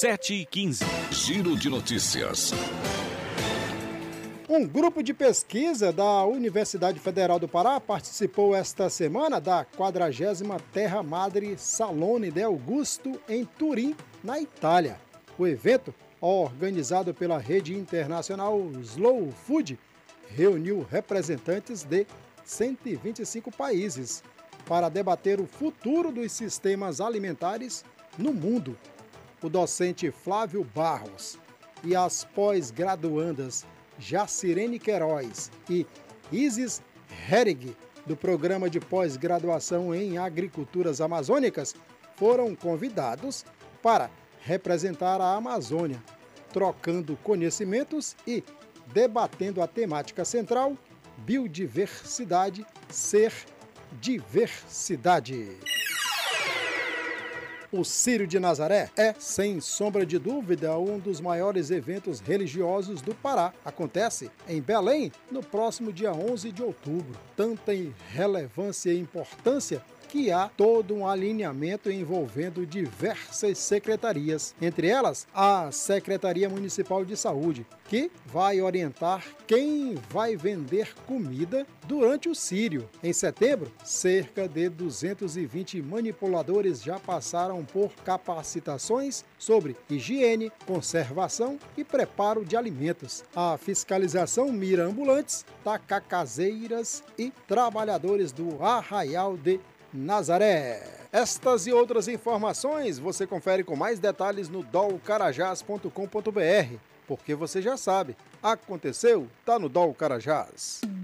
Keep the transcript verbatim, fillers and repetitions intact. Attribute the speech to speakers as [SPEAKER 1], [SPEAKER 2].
[SPEAKER 1] sete e quinze.
[SPEAKER 2] Giro de notícias.
[SPEAKER 3] Um grupo de pesquisa da Universidade Federal do Pará participou esta semana da quadragésima Terra Madre Salone de Augusto em Turim, na Itália. O evento, organizado pela rede internacional Slow Food, reuniu representantes de cento e vinte e cinco países para debater o futuro dos sistemas alimentares no mundo. O docente Flávio Barros e as pós-graduandas Jacirene Queiroz e Isis Herig, do Programa de Pós-Graduação em Agriculturas Amazônicas, foram convidados para representar a Amazônia, trocando conhecimentos e debatendo a temática central: biodiversidade, ser diversidade. O Círio de Nazaré é, sem sombra de dúvida, um dos maiores eventos religiosos do Pará. Acontece em Belém no próximo dia onze de outubro. Tanta relevância e importância que há todo um alinhamento envolvendo diversas secretarias, entre elas a Secretaria Municipal de Saúde, que vai orientar quem vai vender comida durante o Círio. Em setembro, cerca de duzentos e vinte manipuladores já passaram por capacitações sobre higiene, conservação e preparo de alimentos. A fiscalização mira ambulantes, tacacazeiras e trabalhadores do Arraial de Nazaré. Estas e outras informações você confere com mais detalhes no dol carajás ponto com ponto br, porque você já sabe, aconteceu, tá no Dol Carajás.